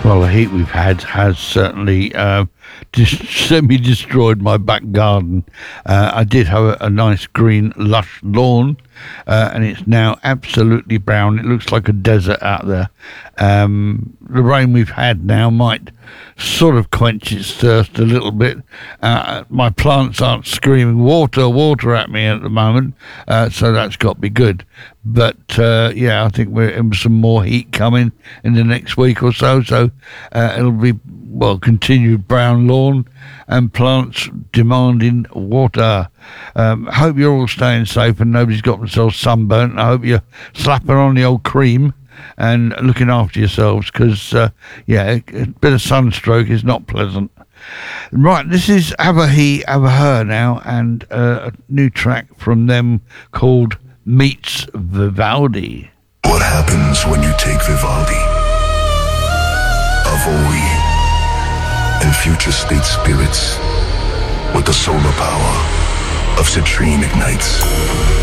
Well, the heat we've had has certainly semi-destroyed my back garden. I did have a nice green, lush lawn, and it's now absolutely brown. It looks like a desert out there. The rain we've had now might sort of quench its thirst a little bit. My plants aren't screaming water, water at me at the moment, so that's got to be good. But I think we're in some more heat coming in the next week or so. So it'll be continued brown lawn and plants demanding water. Hope you're all staying safe and nobody's got themselves sunburnt. I hope you're slapping on the old cream and looking after yourselves, because a bit of sunstroke is not pleasant. Right, this is Have a He, Have a Her now, and a new track from them called Meets Vivaldi. What happens when you take Vivaldi, Avoe, and future state spirits with the solar power of Citrine Ignites?